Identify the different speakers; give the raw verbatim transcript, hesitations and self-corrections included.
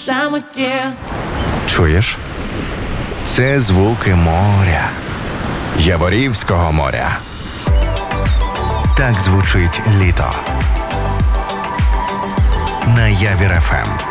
Speaker 1: шамоті.
Speaker 2: Чуєш? Це звуки моря. Яворівського моря. Так звучить літо. На Явір еф ем.